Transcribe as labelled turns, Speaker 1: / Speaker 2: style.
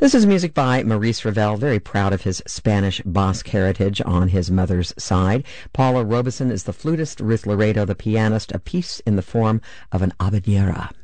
Speaker 1: This is music by Maurice Ravel, very proud of his Spanish Basque heritage on his mother's side. Paula Robeson is the flutist, Ruth Laredo the pianist, a piece in the form of an habanera.